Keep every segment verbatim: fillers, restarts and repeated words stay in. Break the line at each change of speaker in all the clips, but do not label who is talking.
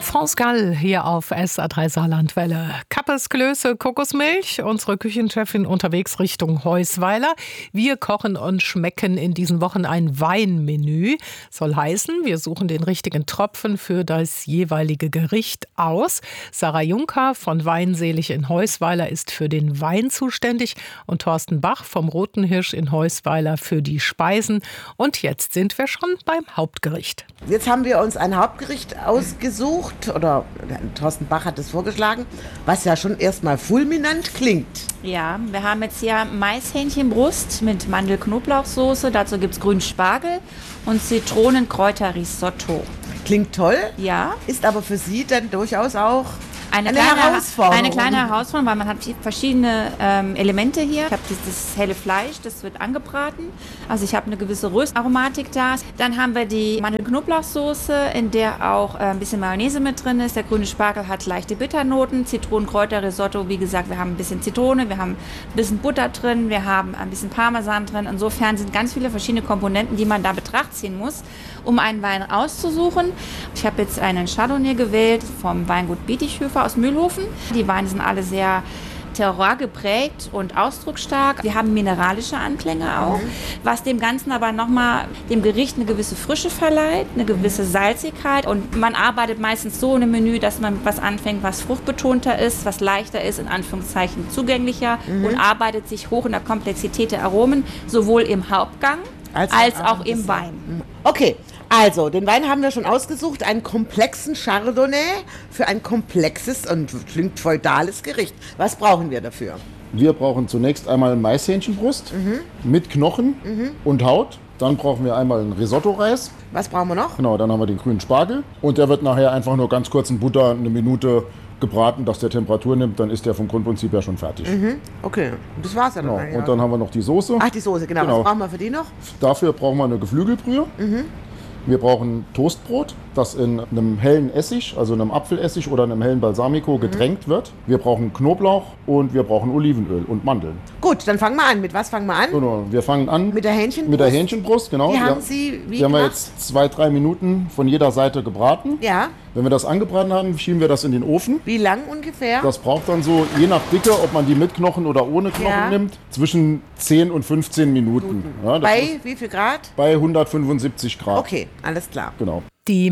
France Gall hier auf S A drei Saarlandwelle. Kappes, Klöße, Kokosmilch. Unsere Küchenchefin unterwegs Richtung Heusweiler. Wir kochen und schmecken in diesen Wochen ein Weinmenü. Soll heißen, wir suchen den richtigen Tropfen für das jeweilige Gericht aus. Sarah Juncker von Weinselig in Heusweiler ist für den Wein zuständig und Thorsten Bach vom Roten Hirsch in Heusweiler für die Speisen. Und jetzt sind wir schon beim Hauptgericht.
Jetzt haben wir uns ein Hauptgericht ausgesucht, oder Thorsten Bach hat es vorgeschlagen, was ja schon erstmal fulminant klingt.
Ja, wir haben jetzt hier Maishähnchenbrust mit Mandel-Knoblauchsoße, dazu gibt es grünen Spargel und Zitronenkräuter-Risotto.
Klingt toll,
ja.
Ist aber für Sie dann durchaus auch
Eine,
eine
kleine
Herausforderung.
Eine kleine Herausforderung, weil man hat verschiedene ähm, Elemente hier. Ich habe dieses helle Fleisch, das wird angebraten. Also ich habe eine gewisse Röstaromatik da. Dann haben wir die Mandel-Knoblauchsoße, in der auch äh, ein bisschen Mayonnaise mit drin ist. Der grüne Spargel hat leichte Bitternoten. Zitronenkräuter-Risotto, wie gesagt, wir haben ein bisschen Zitrone, wir haben ein bisschen Butter drin, wir haben ein bisschen Parmesan drin. Insofern sind ganz viele verschiedene Komponenten, die man da in Betracht ziehen muss, um einen Wein auszusuchen. Ich habe jetzt einen Chardonnay gewählt vom Weingut Bietighofer aus Mühlhofen. Die Weine sind alle sehr terroir geprägt und ausdrucksstark. Wir haben mineralische Anklänge auch, was dem Ganzen aber nochmal dem Gericht eine gewisse Frische verleiht, eine gewisse Salzigkeit. Und man arbeitet meistens so in einem Menü, dass man was anfängt, was fruchtbetonter ist, was leichter ist, in Anführungszeichen zugänglicher mhm. und arbeitet sich hoch in der Komplexität der Aromen, sowohl im Hauptgang als, als auch im Wein.
Okay. Also, den Wein haben wir schon ausgesucht, einen komplexen Chardonnay für ein komplexes und klingt feudales Gericht. Was brauchen wir dafür?
Wir brauchen zunächst einmal Maishähnchenbrust mhm. mit Knochen mhm. und Haut. Dann brauchen wir einmal einen Risotto-Reis.
Was brauchen wir noch?
Genau, dann haben wir den grünen Spargel. Und der wird nachher einfach nur ganz kurz in Butter eine Minute gebraten, dass der Temperatur nimmt. Dann ist der vom Grundprinzip ja schon fertig.
Mhm. Okay, das war's ja dann.
Genau.
Ja.
Und dann haben wir noch die Soße.
Ach, die Soße, genau. genau. Was brauchen wir für die noch?
Dafür brauchen wir eine Geflügelbrühe. Mhm. Wir brauchen Toastbrot, das in einem hellen Essig, also einem Apfelessig oder einem hellen Balsamico getränkt mhm. wird. Wir brauchen Knoblauch und wir brauchen Olivenöl und Mandeln.
Gut, dann fangen wir an. Mit was fangen wir an?
Genau, wir fangen an
mit der Hähnchenbrust.
Mit der Hähnchenbrust, genau.
Die haben
ja,
Sie wie
Die haben wir
gemacht?
jetzt zwei, drei Minuten von jeder Seite gebraten.
Ja.
Wenn wir das angebraten haben, schieben wir das in den Ofen.
Wie lang ungefähr?
Das braucht dann so, je nach Dicke, ob man die mit Knochen oder ohne Knochen
ja.
nimmt, zwischen zehn und fünfzehn Minuten. Ja,
bei wie viel Grad?
Bei hundertfünfundsiebzig Grad.
Okay, alles klar.
Genau.
Die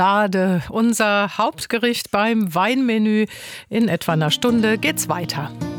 Maispolade, unser Hauptgericht beim Weinmenü. In etwa einer Stunde geht's weiter.